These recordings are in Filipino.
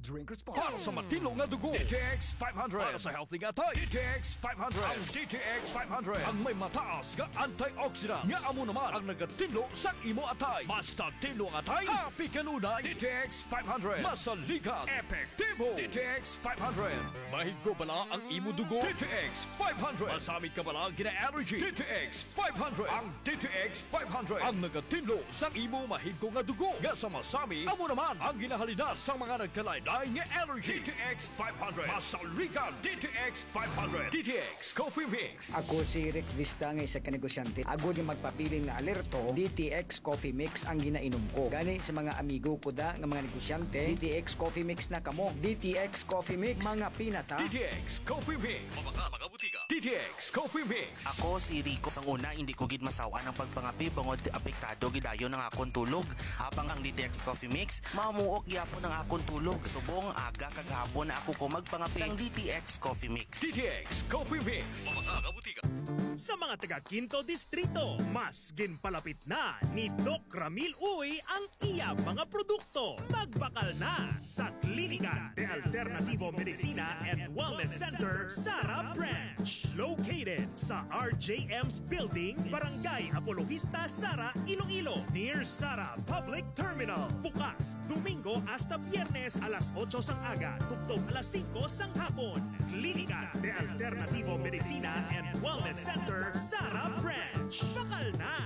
Drink responsibly. Para sa matino nga dugo, DTX 500. Para sa healthy nga tayo, DTX 500. Ang DTX 500 ang may mataas nga antioxidant nga amo naman ang nagatinlo sa imo atay. Basta tinlo ang atay, happy kanunay. DTX 500. Masaligan, epektibo. DTX 500. Mahigko bala ang imo dugo, DTX 500. Masamit ka bala gina-allergy, DTX 500. Ang DTX 500 ang nagatinlo sa imo mahigko nga dugo. Nga sa masami, amo naman ang ginahalina sa mga nagkalain-lain nga allergy. DTX 500. Masaligan, DTX 500. DTX Coffee Mix. Ako si Rick Vista nga isa ka negosyante. Ako di magpapiling na alerto, DTX Coffee Mix ang ginainom ko. Gani sa mga amigo ko da nga mga negosyante, DTX Coffee Mix na kamo. DTX Coffee Mix, mga pinata. DTX Coffee Mix. Mga butika. DTX Coffee Mix. Ako si Rico. Sang una, hindi ko gid masawa ng pagpangapi bangod apektado gidayon ng akong tulog. Habang ang DTX Coffee Mix, mamuok gyapon ng akong tulog. Subong aga kagahapon na ako ko magpangapi sang DTX Coffee Mix. DTX Coffee Mix. Mga butika. Sa mga taga Quinto Distrito, mas ginpalapit na ni Doc Ramil Uy ang iya mga produkto. Magbakal na sa Klinika de Alternativo Medicina and Wellness Center, Sara Branch. Located sa RJM's Building, Barangay Apologista, Sara, Iloilo, near Sara Public Terminal. Bukas, Domingo hasta Biyernes alas 8 sang aga, tugtog alas 5 sang hapon. Klinika de Alternativo Medicina and Wellness Center, Sara Branch. Bakal na!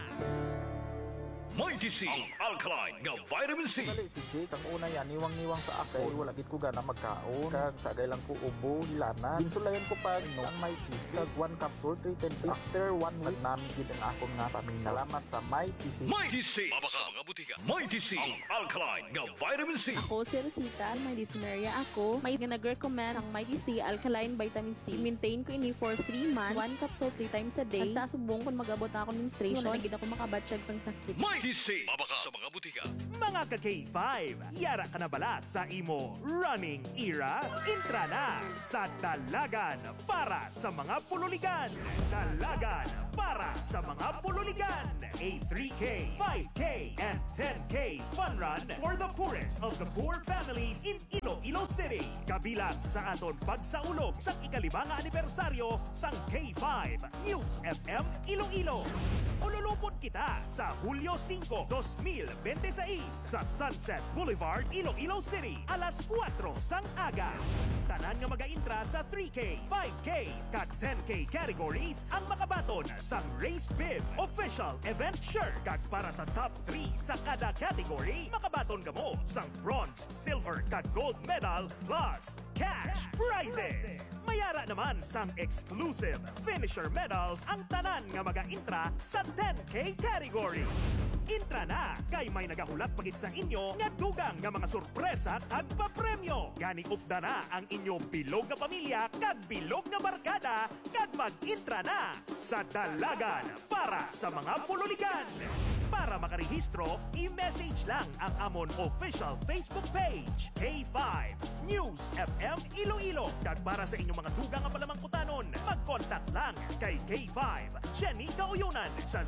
Mighty C, ang alkaline nga vitamin C. Dali si Jake, ang una yan, niwang-niwang sa akin. Wala gid ko gana magkaon. Kag sagay lang ko ubo, hilana. Insulayan ko pa no, ang Mighty C. Kag 1 capsule, 3 times. After 1 week, namin gid ang akong nga pamilya. Salamat sa Mighty C. Mighty C. Mga butika. Mighty C, ang alkaline nga vitamin C. Ako si Rosita, may dyspnea ako. May nag-recommend ang Mighty C Alkaline Vitamin C. Maintain ko ini for 3 months. 1 capsule 3 times a day. Basta subong kung mag-abot ako menstruation. Nagid ako makabatsyag sang sakit. Mighty C. Mabaka sa mga butika. Mga ka-K5, yara ka na bala sa imo running era? Intra na sa Dalagan para sa mga pululigan. Dalagan para sa mga pululigan. A 3K, 5K, and 10K fun run for the poorest of the poor families in Iloilo City. Kabilang sa aton pagsaulog sa ika-5 anibersaryo sang K5 News FM Iloilo. Ululupot kita sa Hulyo 5, 2026 sa Sunset Boulevard, Iloilo City, alas 4 sang aga. Tanan nga mag-intra sa 3K, 5K, kag 10K categories ang makabaton sang Race Bib Official Event Shirt. Kag para sa top 3 sa kada category, makabaton ka mo sang bronze, silver, kag gold medal plus cash prizes. Mayara naman sang exclusive finisher medals ang tanan nga mag-intra sa 10K category. Intra na kay may nagahulat pagit sa inyo nga dugang nga mga sorpresa kag papremyo. Gani upda na ang inyo bilog nga pamilya kag bilog nga barkada kag mag-intra na sa Dalagan para sa mga pululigan. Para makarehistro, i-message lang ang amon official Facebook page, K5 News FM Iloilo. Kag para sa inyong mga dugang nga palamangkutanon, mag-contact lang kay K5 Jenny Kauyunan sa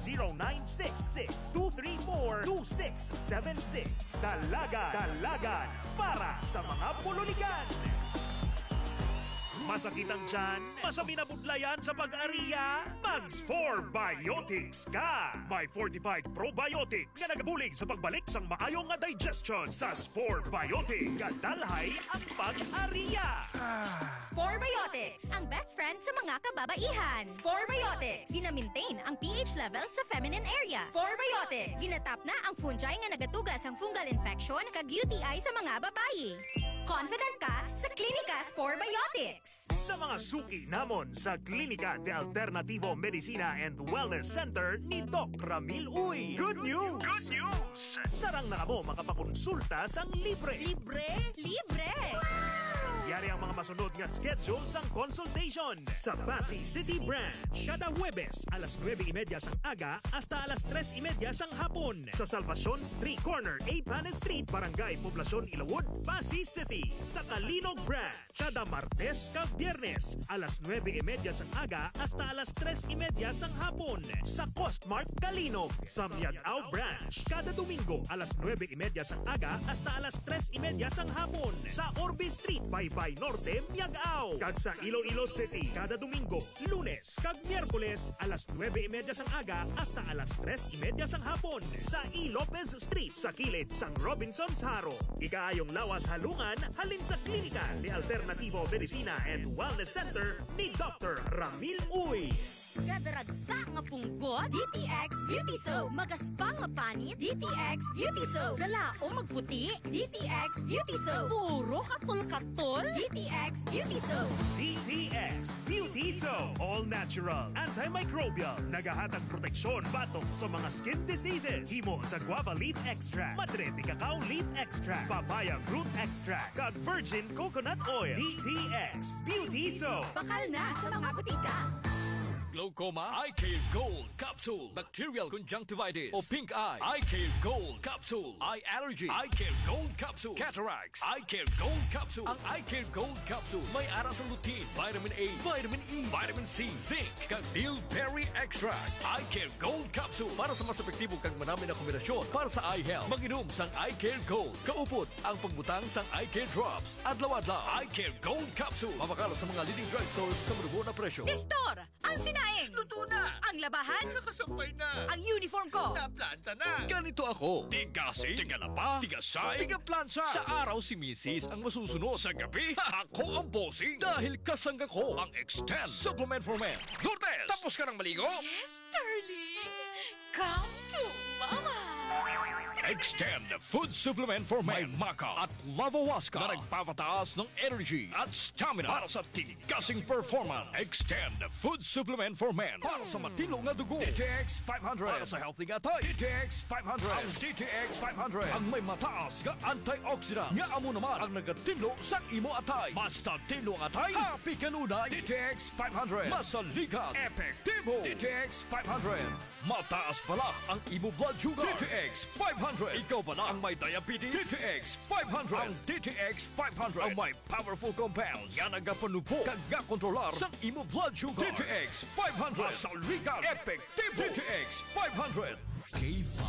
0966-234-2676. Dalagan para sa mga pululigan. Masakitan dyan, masami na budlayan sa pag-ariya, Mags 4 Biotics ka! May fortified probiotics na nagabulig sa pagbalik sang maayong nga digestion sa Spore Biotics. Kadalhay ang pag-ariya! Spore Biotics, ang best friend sa mga kababaihan. Spore Biotics, gina-maintain ang pH level sa feminine area. Spore Biotics, ginatap na ang fungi nga nagatugas ang fungal infection kag UTI sa mga babayi. Confident ka sa Klinika Spore Biotics. Sa mga suki namon sa Klinika de Alternativo Medicina and Wellness Center ni Doc Ramil Uy. Good news! Good news! Sarang na kamo makapakonsulta sang libre. Libre? Libre! Yari ang mga masunod nga nga schedule sang consultation sa Pasay City Branch. Kada Huwebes, alas 9:30 sang aga hasta alas 3:30 sang hapon sa Salvacion Street Corner, A. Panes Street, Barangay Poblacion, Ilawod, Pasay City. Sa Kalinog Branch, kada Martes kag Biyernes, alas 9:30 sang aga hasta alas 3:30 sang hapon sa Costmark Kalinog. Sa Miagao Branch, kada Domingo, alas 9:30 sang aga hasta alas 3:30 sang hapon sa Orbe Street, Baybay Norte, Miagao. Kag sa Iloilo City, kada Domingo, Lunes kag Miyerkules, alas 9:30 sang aga hasta alas 3:30 sang hapon sa E. Lopez Street sa kilid sang Robinson's Haro. Ikaayong lawas halungan halin sa klinika ni Alternativo Medicina and Wellness Center ni Dr. Ramil Uy. Gadaragsa nga punggot, DTX Beauty Soap. Magaspang nga panit, DTX Beauty Soap. Galao magputi, DTX Beauty Soap. Puro katol-katol, DTX Beauty Soap. DTX Beauty Soap. All natural, antimicrobial, nagahatag proteksyon batok sa mga skin diseases. Himo sa guava leaf extract, madre cacao leaf extract, papaya fruit extract, kag virgin coconut oil. DTX Beauty Soap. Bakal na sa mga butika. Glaucoma, Eye-Care Gold Capsule. Bacterial conjunctivitis o pink eye, Eye-Care Gold Capsule. Eye allergy, Eye-Care Gold Capsule. Cataracts, Eye-Care Gold Capsule. Ang Eye-Care Gold Capsule may aras ang lutein, vitamin A, vitamin E, vitamin C, zinc, kag bilberry extract. Eye-Care Gold Capsule para sa mas epektibo kag manami na kombinasyon para sa eye health. Mag-inom sang Eye-Care Gold. Kaupot ang pagbutang sang Eye-Care Drops. Adlaw-adlaw, Eye-Care Gold Capsule. Mabakala sa mga leading drugstores sa marubo na presyo. Nestor, ang sinaing. Luto na! Ang labahan. Nakasampay na! Ang uniform ko. Naplanta na! Ganito ako. Tigasi, tigalaba, tigasay, tigaplansya. Sa araw si Mrs. ang masusunod. Sa gabi, ako ang bossing. Dahil kasangga ko ang Extend Supplement for Men. Lourdes, tapos ka ng maligo? Yes, darling. Come to mama. Extend Food Supplement for Men. May Maca at Lavawaska na nagpapataas ng energy at stamina para sa tigasing performance. Extend Food Supplement for Men para sa matino nga dugo. DTX 500 para sa healthy nga tayo. DTX 500. Ang DTX 500 ang may mataas nga antioxidant nga amo naman ang nagatinlo sa imo atay. Basta tinlo ang atay, happy kanunay. DTX 500. Masaligan, epektibo. DTX 500. Mataas pala ang imo blood sugar. DTX 500. Ikaw pala ang may diabetes. DTX 500. Ang DTX 500 ang may powerful compounds nga nagapanupo kag kontrolar sa imo blood sugar. DTX 500. Masaligan, epektibo. DTX 500. K5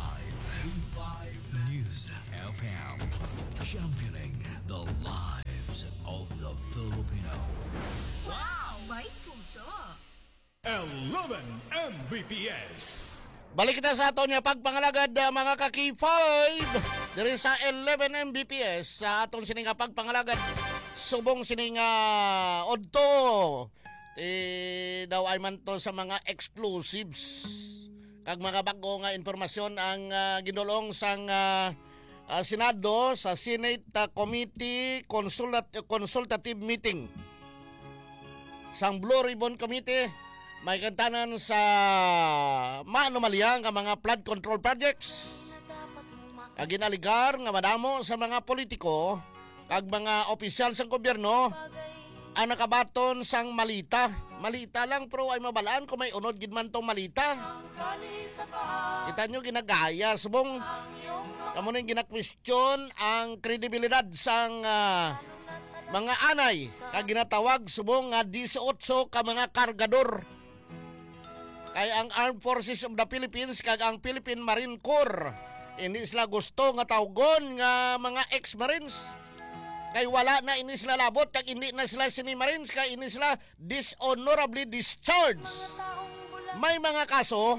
News FM, championing the lives of the Filipino. Wow, may puso. 11 Mbps. Balik kita sa aton nga pagpangalagad mga ka-K5 diri sa 11 Mbps sa aton sining nga pagpangalagad subong sining odto daw ay man to sa mga explosives kag mga bago nga informasyon ang ginulong sang Senado sa Senate Committee Consultative Meeting sang Blue Ribbon Committee. May kantanan sa maanumalyang nga mga flood control projects. Kag ginaligar nga madamo sa mga politiko kag mga opisyal sa gobyerno ang nakabaton sang malita. Malita lang pero ay mabalaan kung may unod gid man tong malita. Kita nyo ginagaya subong kamo ning gina-question ang kredibilidad sang mga anay kag ginatawag subong nga 18 ka mga kargador. Kay ang Armed Forces of the Philippines kag ang Philippine Marine Corps hindi sila gusto nga tawgon nga mga ex-marines. Kay wala na ini sila labot kag hindi na sila sini-marines kay ini sila dishonorably discharged. May mga kaso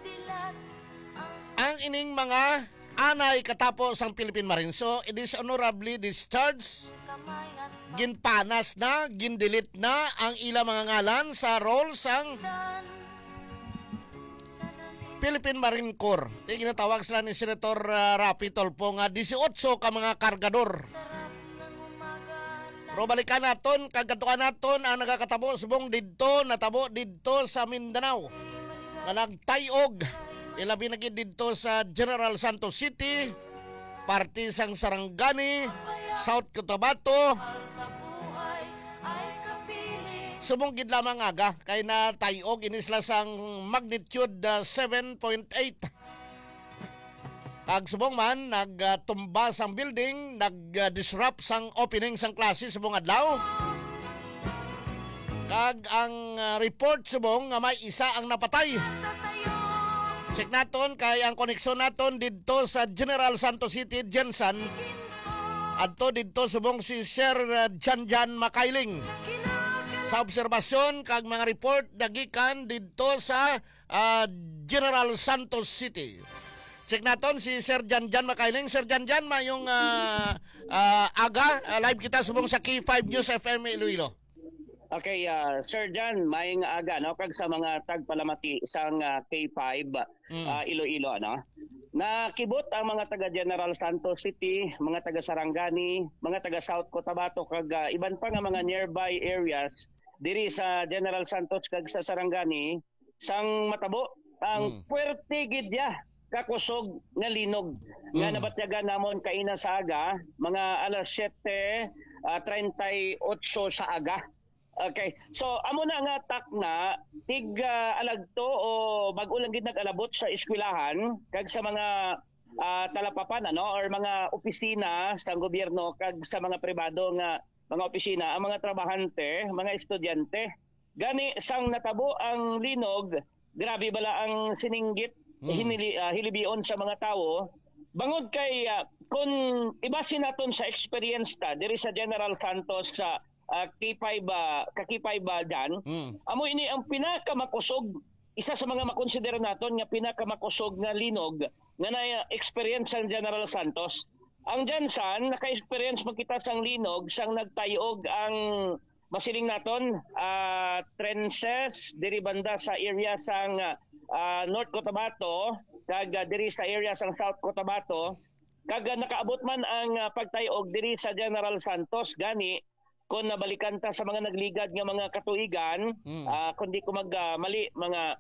ang ining mga anay katapos ang Philippine Marines. So, dishonorably discharged, ginpanas na, gindelete na ang ilang mga ngalan sa role sang Philippine Marine Corps. Ginatawag sila ni Senator Rapi Tolpo nga 18 ka mga kargador. Pero balikan naton, kagatuan naton ang nagakatabo subong didto, natabo didto sa Mindanao. Nga nagtayog, ilabi na gid didto sa General Santos City, parte sang Sarangani, South Cotabato, subong gid lamang aga kay na tayog inisla sang magnitude 7.8. Kag subong man nagtumba sang building, nag-disrupt sang opening sang klase subong adlaw. Kag ang report subong nga may isa ang napatay. Check naton kay ang koneksyon naton didto sa General Santos City, Jensen. Adto didto subong si Sir Janjan Makailing. Sa obserbasyon kag mga report dagikan didto sa General Santos City. Check naton si Sir Janjan Makailing. Sir Janjan, mayong aga live kita subong sa K5 News FM Iloilo. Okay, Sir John, maayong aga no kag sa mga tagpalamati sang K5 Iloilo ano. Nakibot ang mga taga General Santos City, mga taga Sarangani, mga taga South Cotabato kag iban pa nga mga nearby areas diri sa General Santos kag sa Sarangani sang matabo ang puwerte gid ya kakusog nga linog nga nabatyagan namon kaina sa aga mga alas 7:38 sa aga. Okay. So amo na nga takna tig alagto o bag-o lang gid nag-alabot sa eskwelahan kag sa mga talapapan ano or mga opisina sa gobyerno kag sa mga pribado nga mga opisina ang mga trabahante, mga estudyante. Gani sang natabo ang linog, grabe bala ang sininggit hilibion sa mga tao. Bangod kay kung ibase naton sa experience ta diri sa General Santos sa K5 dyan, amo ini ang pinakamakusog, isa sa mga makonsidera naton nga pinakamakusog nga linog nga na-experience ang General Santos. Ang Jansan, naka-experience magkita sang linog, sang nagtayog ang masiling naton, trenches, diri banda sa area sang North Cotabato, kag diri sa area sang South Cotabato, kag nakaabot man ang pagtayog diri sa General Santos, gani, kung nabalikan ta sa mga nagligad nga mga katuigan, kundi ko mali mga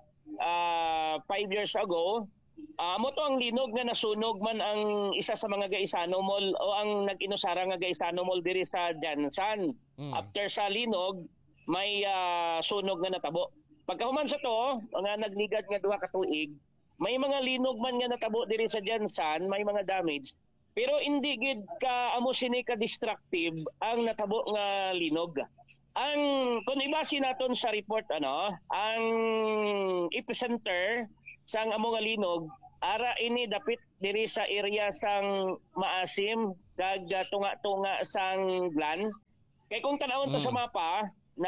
5 years ago, mo to ang linog nga nasunog man ang isa sa mga Gaisano Mall o ang nag-inusara nga Gaisano Mall diri sa Jansan. After sa linog, may sunog nga natabo. Pagkahuman sa to, mga nagligad nga duha ka tuig, may mga linog man nga natabo diri sa Jansan, may mga damage. Pero hindi gid ka amo sini ka destructive ang natabo nga linog. Ang kung ibase naton sa report ano, ang epicenter sang amo nga linog ara ini dapit diri sa area sang Maasim kag tunga-tunga sang Glan. Kay kung tanawon ta sa mapa,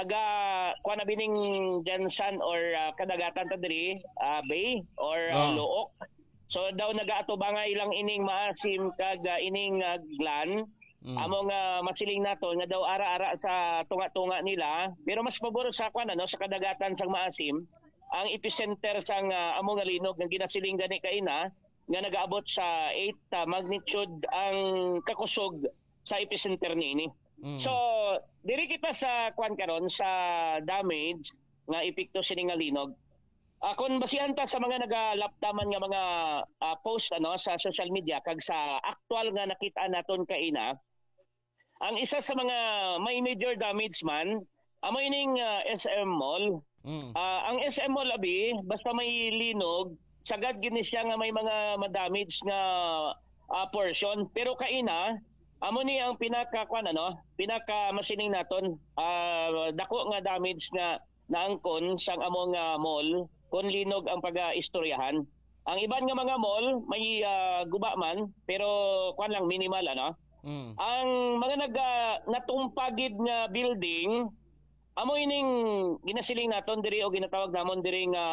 kuha na bining Jansan or kadagatan ta diri, bay or Luok. So daw nagaatubangay ilang ining Maasim kag ining Glan. Among masiling nato nga daw ara-ara sa tunga-tunga nila, pero mas pabor sa sa kadagatan sang Maasim ang epicenter sang among linog nga ginasiling gani kaina nga nagaabot sa 8 magnitude ang kakusog sa epicenter niini. So diri kita sa karon sa damage nga epekto sini nga linog. Kung basihan ta sa mga nagalaptaman nga mga post sa social media kag sa actual nga nakita naton kaina, ang isa sa mga may major damage man amo ining SM Mall. Ang SM Mall abi basta may linog sagad gini siya nga may mga madamage nga portion, pero kaina amo ni ang pinaka masining naton dako nga damage nga naangkon sang among mall kung linog ang pag-istoryahan. Ang iban nga mga mall may guba man pero lang minimal Ang mga natumpagid nga building amo ining ginasiling naton diri o ginatawag namon diri nga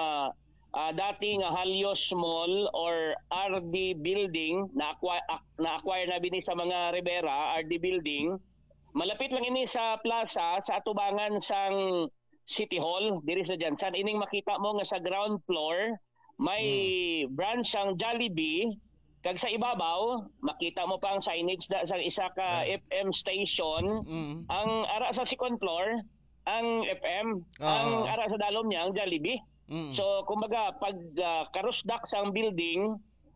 dati nga Halios Mall or RD Building na acquire na bini sa mga Rivera RD Building. Malapit lang ini sa plaza sa atubangan sang City Hall diri sa Jansan. Ining makita mo nga sa ground floor may branch ang Jollibee, kag sa ibabaw makita mo pa ang signage sa isa ka FM station. Ang ara sa second floor ang FM, ang ara sa dalom niya ang Jollibee. So kumbaga pag karusdak sang building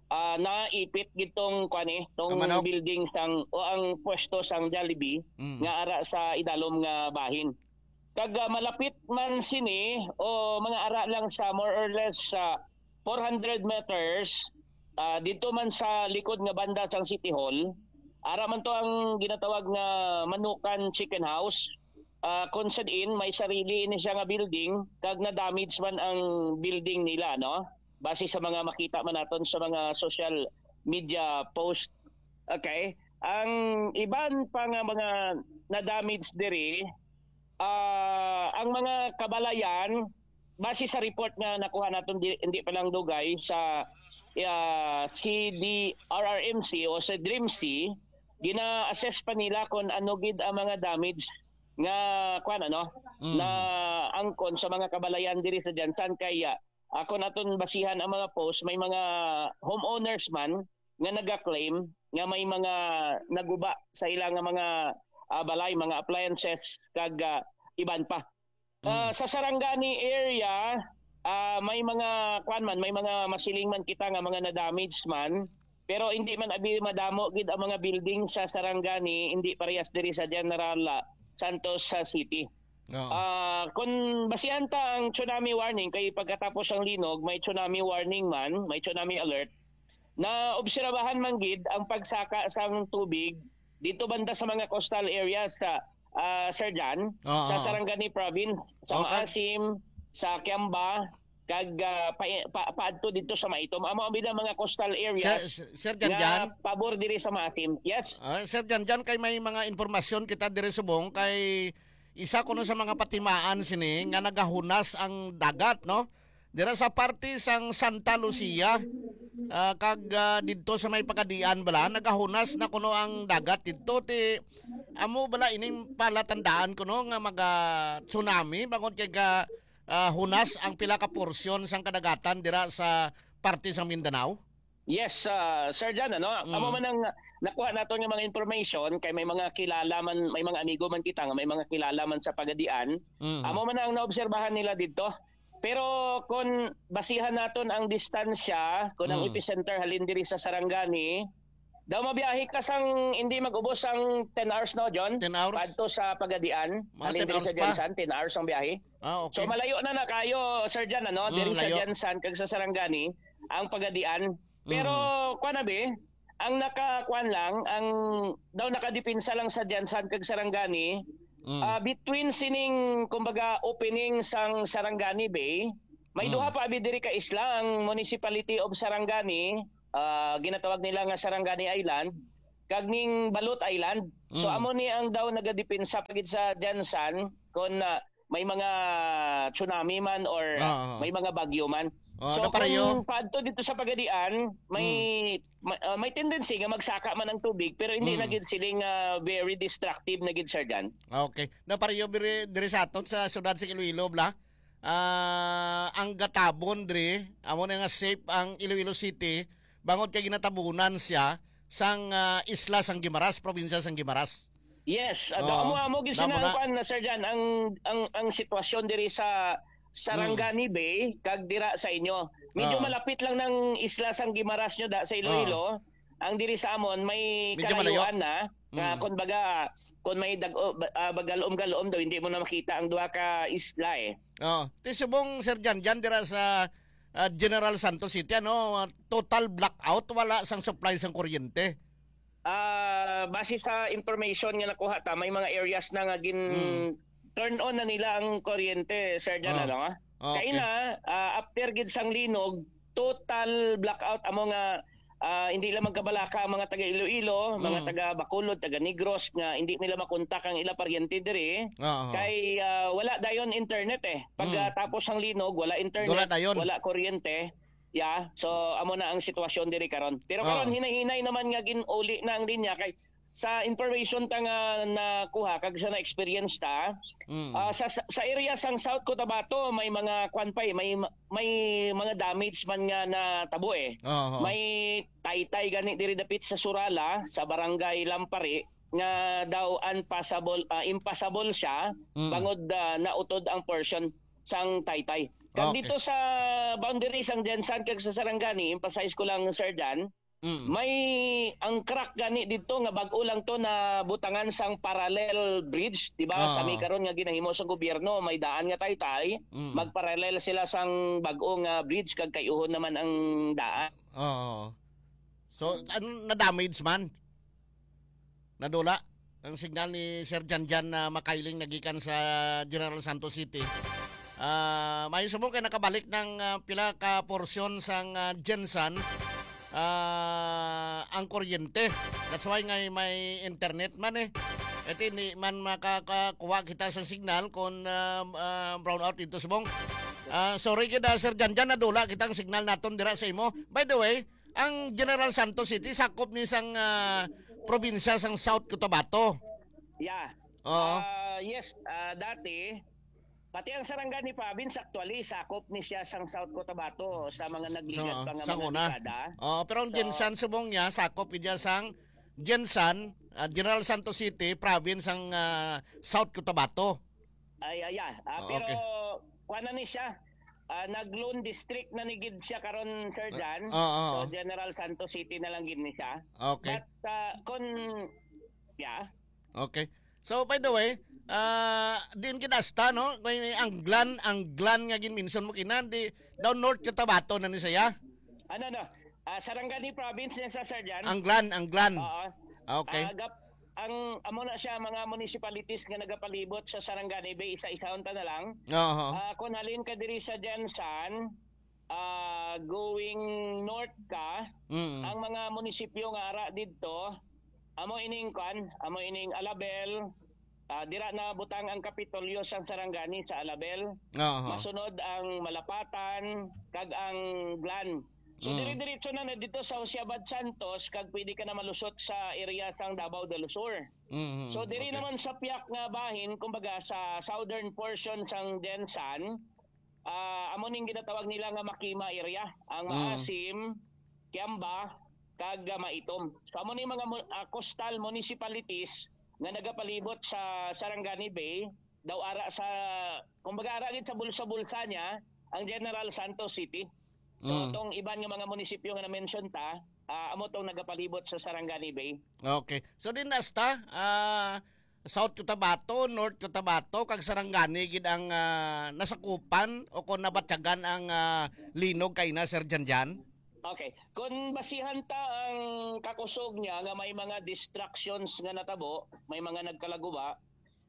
naipit gitong tong building sang o ang pwesto sang Jollibee nga ara sa idalom nga bahin. kag malapit man sini o mga ara lang sa more or less 400 meters dito man sa likod nga banda sang City Hall. Ara man to ang ginatawag nga Manukan Chicken House. Kung saan may sarili ini siya nga building kag na damage man ang building nila, no? Base sa mga makita man naton sa mga social media post. Okay? Ang iban pa nga mga na-damage diri, ang mga kabalayan, base sa report nga nakuha naton hindi pa lang dugay sa CDRRMC o sa DRIMC, gina-assess pa nila kung ano gid ang mga damage nga na angkon sa mga kabalayan diri sa Jansan. Kaya ako naton basihan ang mga post, may mga homeowners man nga naga-claim nga may mga naguba sa ilang mga balay, mga appliances kag iban pa. Sa Sarangani area, may mga may mga masiling man kita nga mga na-damage man, pero hindi man abi madamo gid ang mga building sa Sarangani, hindi parehas diri sa General Santos City. Kung basihan ta ang tsunami warning, kay pagkatapos ang linog, may tsunami warning man, may tsunami alert, na obserbahan man gid ang pagsaka sang tubig dito banda sa mga coastal areas sa Sir Jan, sa Sarangani Province, sa Maasim, sa Kiamba, kag paadto dito sa Maitom. Amo ang mga coastal areas Sir Jan, pabor diri sa Maasim. Yes. Sir Jan, kay may mga informasyon kita diri subong kay isa kuno sa mga patimaan sini nga nagahunas ang dagat, no? Dira sa parte sang Santa Lucia, kag didto sa may pagadian bala nagahunas na kuno ang dagat didto ti amo bala ining palatandaan kuno nga maga tsunami bangon kay hunas ang pila ka porsyon sang kadagatan dira sa parte sang Mindanao. Yes, Sir Jan, amo man ang nakuha nato ng mga information kay may mga kilala man, may mga amigo man kita nga may mga kilala man sa pagadian. Amo man ang naobserbahan nila dito. Pero kung basihan naton ang distansya, kung ang epicenter halin diri sa Sarangani, daw mabiyahe ka sang hindi mag-ubos ang 10 hours, no, John? 10 hours? Padto sa pagadian, halin diri sa Jansan, 10 hours ang biyahe. Okay. So malayo na kayo, Sir Jan, diri sa Jansan kag sa Sarangani, ang pagadian. Pero kuanabi, ang nakakuan lang, ang daw nakadipinsa lang sa Jansan kag Sarangani, between sining kumbaga opening sang Sarangani Bay, may duha pa abi diri ka isla ang Municipality of Sarangani, ginatawag nila nga Sarangani Island, kag ning Balut Island. So amo ni ang daw nagadipinsa pagid sa Jansan kung may mga tsunami man or may mga bagyo man. So kung paadto dito sa pagadian, may tendency nga magsaka man ang tubig pero hindi na gid siling very destructive na gid, Sir Jan. Okay. Napareho diri sa aton sa syudad sa Iloilo bla. Ang gatabon diri, amo na nga safe ang Iloilo City bangod kay ginatabunan siya sang isla sang Guimaras, probinsya sang Guimaras. Yes, amo gid sinakuan na, Sir Jan, ang sitwasyon diri sa Sarangani Bay kag dira sa inyo. Medyo malapit lang ng isla sang Guimaras nyo sa Iloilo. Ang diri sa amon may kalayuan na kung baga kung may bagalom-galom daw hindi mo na makita ang duha ka isla eh. Ti subong, Sir Jan, dira sa General Santos City, total blackout, wala sang supply sang kuryente. Base sa information nga nakuha ta, may mga areas na nga turn on na nila ang kuryente, Sir Jan, Okay. Kaya na, after gid sang linog, total blackout amo nga hindi lang magkabalaka ang mga taga Iloilo, mga taga Bacolod, taga Negros nga hindi nila makontak ang ila paryente diri. Kay wala dayon internet eh. Pag tapos ang linog, wala internet, wala kuryente. Yeah, so amo na ang sitwasyon diri karon. Pero karon hinay-hinay naman nga ginuli na ang linya kay sa information ta nga nakuha kag sa na-experience ta, sa area sang South Cotabato may mga may mga damage man nga na tabo eh. May taytay gani diri dapit sa Surala sa barangay Lampari nga daw impassable siya bangod nautod ang portion sang taytay. Kag dito sa boundary sang Jansan kag sa Sarangani, emphasize ko lang, Sir Dan, may ang crack gani dito nga bag-o lang to na butangan sang parallel bridge, di ba? Sa may karon nga ginahimo sa gobyerno, may daan nga taytay, magparallel sila sang bag-o nga bridge kag kayuhon naman ang daan. So na-damage man. Nadula ang signal ni Sir Janjan na makailing nagikan sa General Santos City. May subong kay nakabalik ng pila ka porsyon sang Gensan ang kuryente. That's why nga may internet man eh. At hindi man makakakuha kita sa signal kung brownout dito subong. Sorry kita Sir Janjan, nadula kitang signal naton dira sa imo. By the way, ang General Santos City sakop ni sang probinsya sang South Cotabato. Yeah. Yes, dati pati ang Sarangani province actually sakop ni siya sang South Cotabato sa mga nagligat pa nga mga dekada. Pero ang Gensan subong niya sakop niya sang Gensan, General Santos City province ang South Cotabato. Pero kuana ni siya nag-loan district na nigid siya karon Sir Jan. So General Santos City na lang gid ni siya. Okay. But Okay. So by the way, din kinasta no, may anglan nga ginminson mo kinan di down North Cotabato na ni saya. Sarangani province niya sa Sir Jan. Anglan. Okay. Ang amo na siya mga municipalities nga nagapalibot sa Sarangani Bay, isa-isaon ta na lang. Kung halin ka diri sa Gensan, going north ka, ang mga munisipyo nga ara didto, amo ining Alabel, dira na butang ang Kapitolyo sa Sarangani sa Alabel. Masunod ang Malapatan kag ang Glan. So diri-diretso na dito sa Osiabad Santos kag pwede ka na malusot sa area sang Davao del Sur. So diri naman sa piyak nga bahin, kumbaga sa southern portion sang Gensan, amo ning ginatawag nila nga Makima area, ang Maasim, Kiamba kag Maitom. So amo ning mga coastal municipalities nga nagapalibot sa Sarangani Bay, daw ara sa kumbaga ara gid sa bulsa-bulsa niya ang General Santos City. So tong iban nga mga munisipyo nga na-mention ta, amo tong nagapalibot sa Sarangani Bay. Okay. So din nasta South Cotabato, North Cotabato kag Sarangani gid ang nasakupan o kung nabatyagan ang linog kay na Sir Janjan. Okay. Kung basihan ta ang kakusog niya nga may mga distractions nga natabo, may mga nagkalaguba,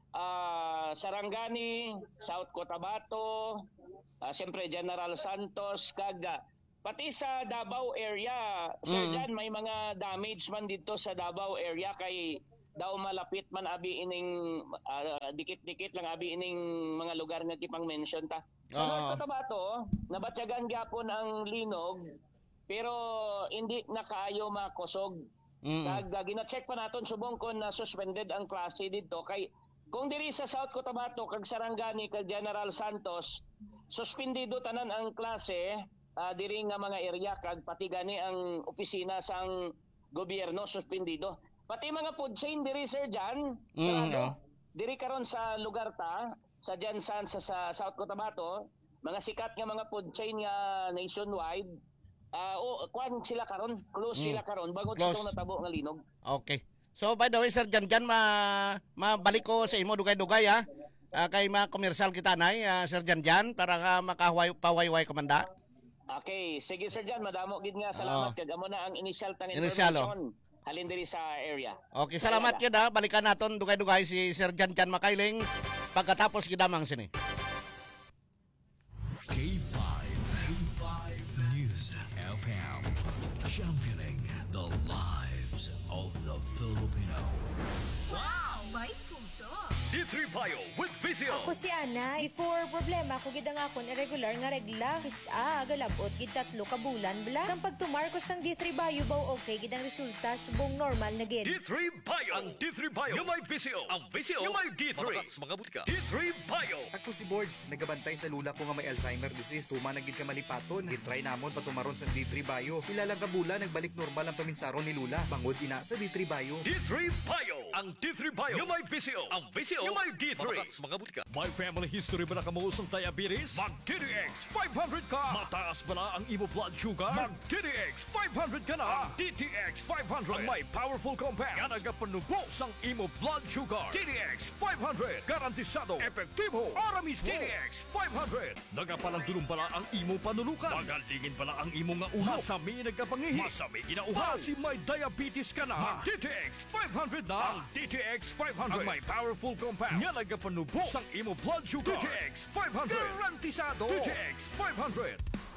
Sarangani, South Cotabato, siyempre General Santos, kag pati sa Davao area, Sir Jan, may mga damage man dito sa Davao area kay daw malapit man abi ining dikit-dikit lang abi ining mga lugar nga kipang mention ta. Sa North Cotabato, nabatyagan gyapon ang linog pero hindi na kaayo makusog. Kag gina-check pa naton subong kon na suspended ang klase dito kay kung diri sa South Cotabato kag Sarangani kag General Santos, suspendido tanan ang klase diri nga mga area kag pati gani ang opisina sang gobyerno suspendido. Pati mga food chain diri Sir Jan, diri karon sa lugar ta sa Gensan sa South Cotabato, mga sikat nga mga food chain nga nationwide, kuan sila karon, close sila karon bago itong natabo nga linog. Okay. So by the way Sir Janjan, mabalik ko sa imo dugay-dugay kay mga komersal kita nay Sir Janjan para ka makahuway-pawayway komanda. Okay, sige Sir Jan, madamo gid nga salamat kag amo na ang initial tang information halin diri sa area. Okay, salamat gid balikan naton dugay-dugay si Sir Janjan makailing pagkatapos gidamang sini. K5 News FM, championing the lives of the Filipino. Wow! May puso! D3 Bio with Vizio. Ako si Ana. Before problema ko gid ang akon irregular nga regla. Kisa galabot gid 3 ka bulan bla. Sang pagtumar ko sang D3 Bio baw okay gid ang resulta subong normal na gid. D3 Bio. Ang D3 Bio yung may Vizio. Ang Vizio yung may D3. Mga butika. D3 Bio. Ako si Boards, nagabantay sa lula ko nga may Alzheimer disease. Tuma na gid ka malipaton. Gitry namon patumaron sa D3 Bio. Ilalang ka bulan nagbalik normal ang paminsaron ni lula. Bangod ina sa D3 Bio. D3 Bio. ang D3 Bio nga may PCO. Ang PCO nga may D3. Mga butika. May family history ba na kamuos ng diabetes? Mag DTX 500 ka. Mataas ba na ang imo blood sugar? Mag DTX 500 ka na. Ang DTX 500 ang may powerful compounds nga nagapanubos ang imo blood sugar. DTX 500 garantisado, epektibo, para mismo. DTX 500 nagapalandulong bala ang imo panulukan. Magalingin bala ang imo nga ulo. Masami nagkapangihi. Masami ginauhaw. Kasi may diabetes ka na. Mag DTX 500 na. Ang DTX 500 ang may powerful compounds nga nagapanubos ang imo blood sugar. DTX 500 garantisado. DTX 500